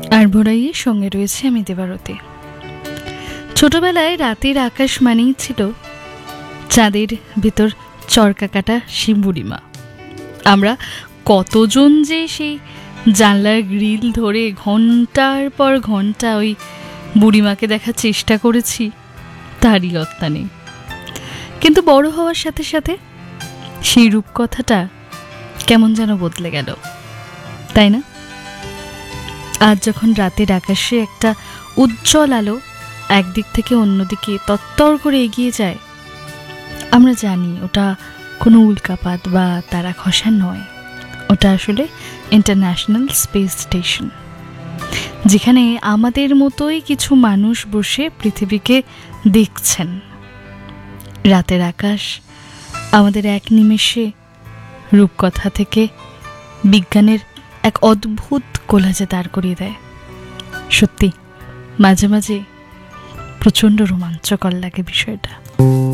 আর ভোরাইয়ের সঙ্গে রয়েছে আমি দেবারতী। ছোটবেলায় রাতের আকাশ মানেই ছিল চাঁদের ভিতর চরকা কাটা সেই বুড়িমা। আমরা কতজন যে সেই জানলার গ্রিল ধরে ঘন্টার পর ঘন্টা ওই বুড়িমাকে দেখার চেষ্টা করেছি তারই লত্তা নেই। কিন্তু বড় হওয়ার সাথে সাথে সেই রূপকথাটা কেমন যেন বদলে গেল, তাই না? আজ যখন রাতের আকাশে একটা উজ্জ্বল আলো একদিক থেকে অন্যদিকে তত্তর করে এগিয়ে যায়, আমরা জানি ওটা কোনো উল্কাপাত বা তারা খসা নয়, ওটা আসলে ইন্টারন্যাশনাল স্পেস স্টেশন, যেখানে আমাদের মতোই কিছু মানুষ বসে পৃথিবীকে দেখছেন। রাতের আকাশ আমাদের এক নিমেষে রূপকথা থেকে বিজ্ঞানের এক অদ্ভুত কোলাজে দাঁড় করিয়ে দেয়। সত্যি মাঝে মাঝে প্রচণ্ড রোমাঞ্চকর লাগে বিষয়টা।